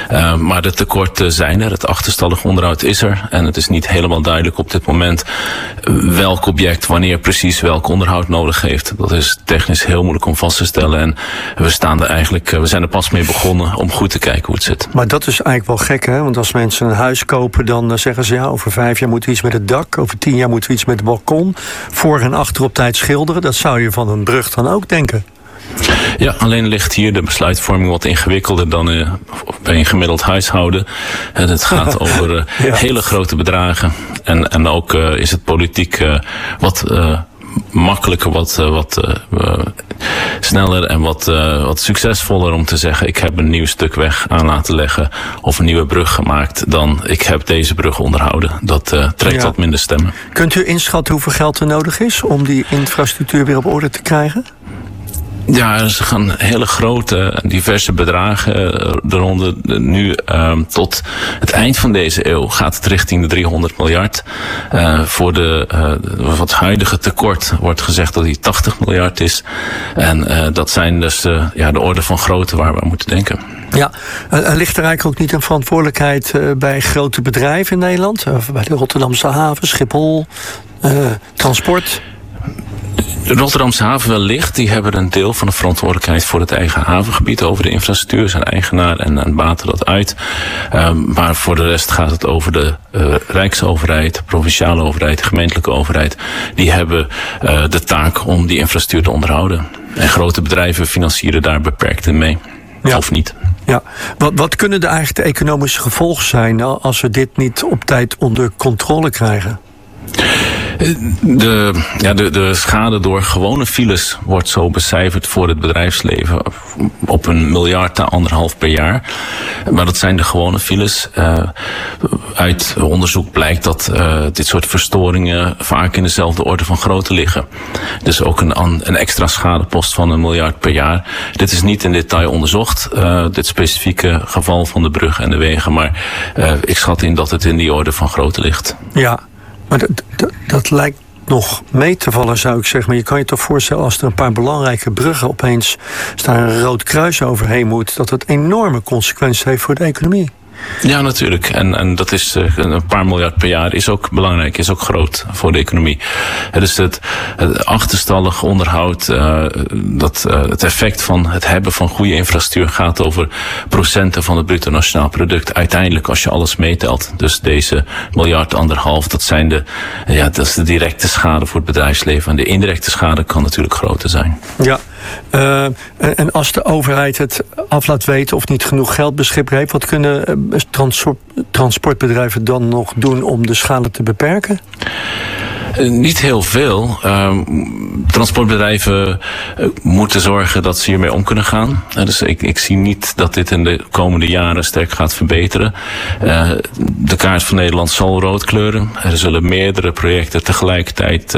Maar de tekorten zijn er, het achterstallig onderhoud is er. En het is niet helemaal duidelijk op dit moment welk object wanneer precies welk onderhoud nodig heeft. Dat is technisch heel moeilijk om vast te stellen. En we zijn er pas mee begonnen om goed te kijken hoe het zit. Maar dat is eigenlijk wel gek, hè? Want als mensen een huis kopen, dan zeggen ze over 5 jaar moeten we iets met het dak. Over 10 jaar moeten we iets met het balkon. Voor en achter op tijd schilderen. Dat zou je van een brug dan ook denken. Ja, alleen ligt hier de besluitvorming wat ingewikkelder dan bij een gemiddeld huishouden. Het gaat over hele grote bedragen. En ook is het politiek wat makkelijker, wat sneller en wat succesvoller om te zeggen: ik heb een nieuw stuk weg aan laten leggen of een nieuwe brug gemaakt dan ik heb deze brug onderhouden. Dat trekt wat minder stemmen. Kunt u inschatten hoeveel geld er nodig is om die infrastructuur weer op orde te krijgen? Ja, ze gaan hele grote, diverse bedragen eronder. Nu tot het eind van deze eeuw gaat het richting de 300 miljard. Voor wat huidige tekort wordt gezegd dat die 80 miljard is. En dat zijn dus de orde van grootte waar we aan moeten denken. Ja, ligt er eigenlijk ook niet een verantwoordelijkheid bij grote bedrijven in Nederland? Of bij de Rotterdamse haven, Schiphol, transport? De Rotterdamse haven wellicht, die hebben een deel van de verantwoordelijkheid voor het eigen havengebied over de infrastructuur, zijn eigenaar en baten dat uit. Maar voor de rest gaat het over de Rijksoverheid, de provinciale overheid, de gemeentelijke overheid. Die hebben de taak om die infrastructuur te onderhouden. En grote bedrijven financieren daar beperkt in mee. Ja. Of niet. Ja. Wat kunnen eigenlijk de economische gevolgen zijn als we dit niet op tijd onder controle krijgen? De schade door gewone files wordt zo becijferd voor het bedrijfsleven op 1 miljard à 1,5 per jaar. Maar dat zijn de gewone files. Uit onderzoek blijkt dat dit soort verstoringen vaak in dezelfde orde van grootte liggen. Dus ook een extra schadepost van 1 miljard per jaar. Dit is niet in detail onderzocht, dit specifieke geval van de brug en de wegen. Maar ik schat in dat het in die orde van grootte ligt. Ja. Maar dat lijkt nog mee te vallen, zou ik zeggen. Maar je kan je toch voorstellen, als er een paar belangrijke bruggen opeens daar een rood kruis overheen moet, dat het enorme consequenties heeft voor de economie. Ja, natuurlijk. En dat is een paar miljard per jaar is ook belangrijk, is ook groot voor de economie. Dus het achterstallig onderhoud, het effect van het hebben van goede infrastructuur gaat over procenten van het bruto nationaal product. Uiteindelijk, als je alles meetelt. Dus deze 1,5 miljard, dat is de directe schade voor het bedrijfsleven. En de indirecte schade kan natuurlijk groter zijn. Ja. En als de overheid het af laat weten of niet genoeg geld beschikbaar heeft, wat kunnen transportbedrijven dan nog doen om de schade te beperken? Niet heel veel. Transportbedrijven moeten zorgen dat ze hiermee om kunnen gaan. Dus ik zie niet dat dit in de komende jaren sterk gaat verbeteren. De kaart van Nederland zal rood kleuren. Er zullen meerdere projecten tegelijkertijd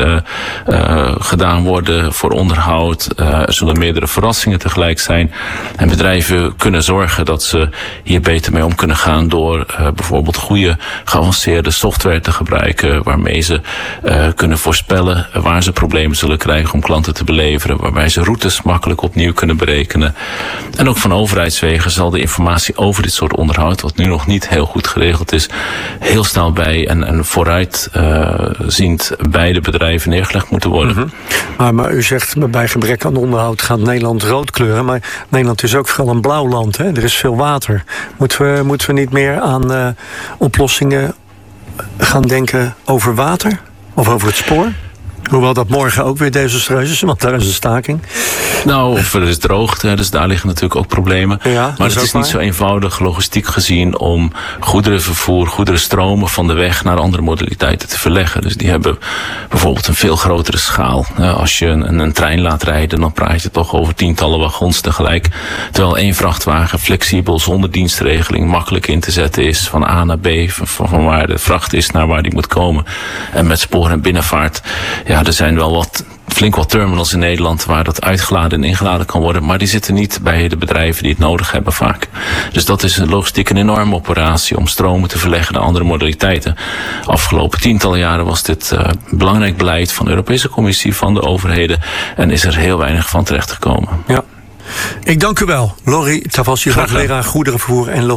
gedaan worden voor onderhoud. Er zullen meerdere verrassingen tegelijk zijn. En bedrijven kunnen zorgen dat ze hier beter mee om kunnen gaan door bijvoorbeeld goede geavanceerde software te gebruiken, waarmee ze kunnen voorspellen waar ze problemen zullen krijgen om klanten te beleveren, waarbij ze routes makkelijk opnieuw kunnen berekenen. En ook van overheidswegen zal de informatie over dit soort onderhoud, wat nu nog niet heel goed geregeld is, heel snel bij en vooruitziend bij de bedrijven neergelegd moeten worden. Mm-hmm. Maar u zegt, bij gebrek aan onderhoud gaat Nederland rood kleuren, maar Nederland is ook vooral een blauw land, hè? Er is veel water. Moeten we niet meer aan oplossingen gaan denken over water? Of over het spoor? Hoewel dat morgen ook weer desastreus is, want daar is een staking. Nou, of er is droogte, dus daar liggen natuurlijk ook problemen. Ja, maar het is niet zo eenvoudig logistiek gezien om goederenvervoer, goederenstromen van de weg naar andere modaliteiten te verleggen. Dus die hebben bijvoorbeeld een veel grotere schaal. Als je een trein laat rijden, dan praat je toch over tientallen wagons tegelijk. Terwijl 1 vrachtwagen flexibel, zonder dienstregeling, makkelijk in te zetten is van A naar B, van waar de vracht is naar waar die moet komen. En met spoor en binnenvaart, ja, er zijn wel flink wat terminals in Nederland waar dat uitgeladen en ingeladen kan worden, maar die zitten niet bij de bedrijven die het nodig hebben vaak. Dus dat is logistiek een enorme operatie om stromen te verleggen naar andere modaliteiten. Afgelopen tientallen jaren was dit belangrijk beleid van de Europese Commissie, van de overheden, en is er heel weinig van terechtgekomen. Ja. Ik dank u wel, Lori Tavassi, hoogleraar goederenvervoer en logistiek.